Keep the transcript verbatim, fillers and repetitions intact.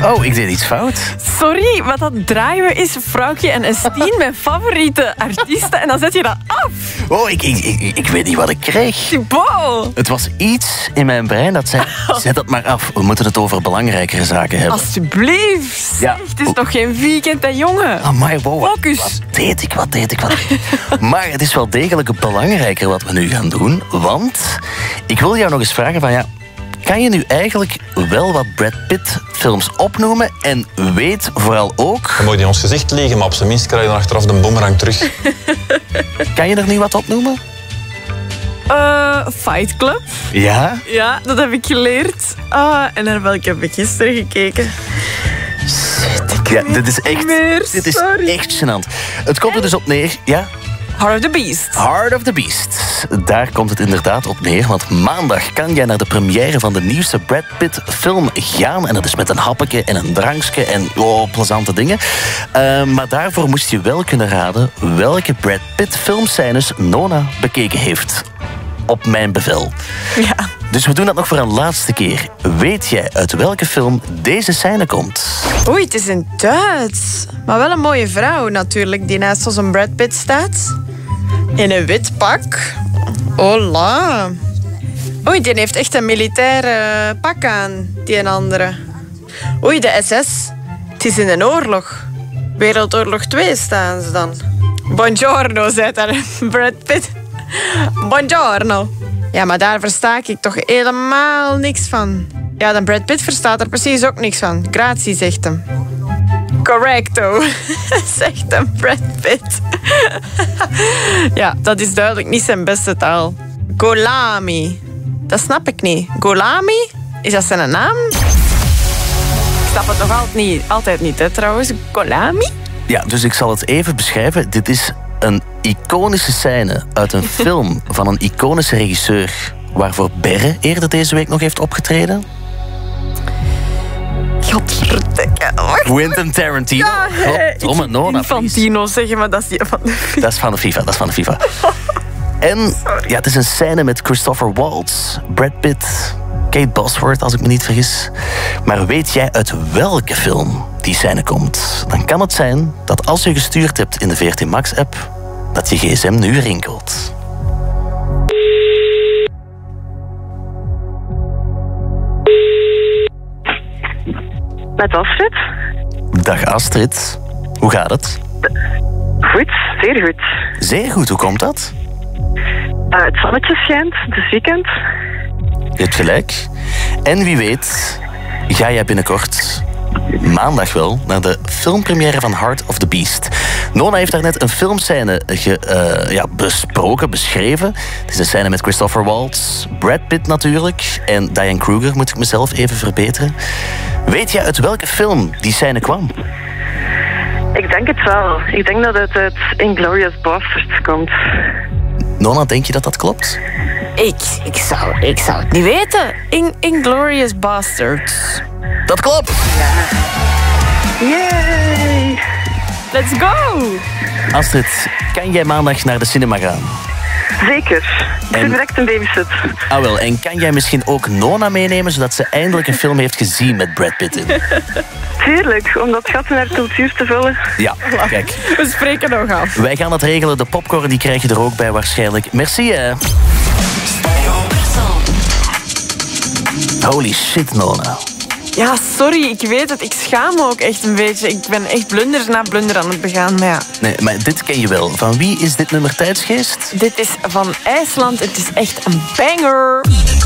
Oh, ik deed iets fout. Sorry, wat dat draaien is Vrouwtje en Estien, mijn favoriete artiesten. En dan zet je dat af. Oh, ik, ik, ik, ik weet niet wat ik kreeg. Thibaut. Het was iets in mijn brein dat zei, zet dat maar af. We moeten het over belangrijkere zaken hebben. Alsjeblieft. Ja. Het is nog geen weekend, hè, jongen. Amai, wow, wat, Focus. wat deed ik, wat deed ik, wat deed ik. Maar het is wel degelijk belangrijker wat we nu gaan doen. Want ik wil jou nog eens vragen van ja... Kan je nu eigenlijk wel wat Brad Pitt films opnoemen en weet vooral ook... Dan moet je in ons gezicht liggen, maar op zijn minst krijg je dan achteraf de boemerang terug. Kan je er nu wat opnoemen? Uh, Fight Club. Ja? Ja, dat heb ik geleerd. Ah, en naar welke heb ik gisteren gekeken? Shit, ik Ja, weet dit is het echt, niet meer. dit is Sorry. echt gênant. Het komt er dus op neer, ja? Heart of the Beast. Heart of the Beast. Daar komt het inderdaad op neer, want maandag kan jij naar de première van de nieuwste Brad Pitt film gaan. En dat is met een happetje en een drankje en oh, plezante dingen. Uh, maar daarvoor moest je wel kunnen raden welke Brad Pitt filmscènes Nona bekeken heeft. Op mijn bevel. Ja. Dus we doen dat nog voor een laatste keer. Weet jij uit welke film deze scène komt? Oei, het is in Duits. Maar wel een mooie vrouw natuurlijk, die naast ons een Brad Pitt staat. In een wit pak. Hola. Oei, die heeft echt een militaire pak aan, die een andere. Oei, de S S. Het is in een oorlog. Wereldoorlog twee staan ze dan. Buongiorno, zei daar Brad Pitt. Buongiorno. Ja, maar daar versta ik toch helemaal niks van. Ja, dan Brad Pitt verstaat er precies ook niks van. Grazie, zegt hem. Correcto, zegt hem Brad Pitt. Ja, dat is duidelijk niet zijn beste taal. Golami. Dat snap ik niet. Golami? Is dat zijn naam? Ik snap het nog altijd niet, altijd niet hè, trouwens. Golami? Ja, dus ik zal het even beschrijven. Dit is een iconische scène uit een film van een iconische regisseur waarvoor Berre eerder deze week nog heeft opgetreden. Godverdikke. Wacht. Quentin Tarantino. Ja, hè. Goddomme, Nona, Infantino zeggen, maar dat is die van de FIFA. Dat is van de FIFA, dat is van de FIFA. En ja, het is een scène met Christopher Waltz, Brad Pitt, Kate Bosworth, als ik me niet vergis. Maar weet jij uit welke film die scène komt? Dan kan het zijn dat als je gestuurd hebt in de V R T Max-app, dat je gsm nu rinkelt. Met Astrid? Dag Astrid, hoe gaat het? Goed, zeer goed. Zeer goed, hoe komt dat? Uh, het zonnetje schijnt, het is weekend. Je hebt gelijk. En wie weet, ga jij binnenkort, maandag wel, naar de filmpremière van Heart of the Beast. Nona heeft daarnet een filmscène ge, uh, ja, besproken, beschreven. Het is een scène met Christopher Waltz, Brad Pitt natuurlijk en Diane Kruger, moet ik mezelf even verbeteren. Weet jij uit welke film die scène kwam? Ik denk het wel. Ik denk dat het uit Inglourious Basterds komt. Nona, denk je dat dat klopt? Ik, ik, zou, ik zou het niet weten. In, Inglourious Basterds. Dat klopt! Yay! Let's go! Astrid, kan jij maandag naar de cinema gaan? Zeker. Ik En- zit direct een babysit. Ah wel, en kan jij misschien ook Nona meenemen, zodat ze eindelijk een film heeft gezien met Brad Pitt in? Tuurlijk, om dat gat in haar cultuur te vullen. Ja, kijk. We spreken nog af. Wij gaan dat regelen. De popcorn die krijg je er ook bij waarschijnlijk. Merci, hè. Holy shit, Nona. Ja, sorry, ik weet het. Ik schaam me ook echt een beetje. Ik ben echt blunder na blunder aan het begaan. Maar ja, Nee, maar dit ken je wel. Van wie is dit nummer Tijdsgeest? dit is van IJsland. Het is echt een banger.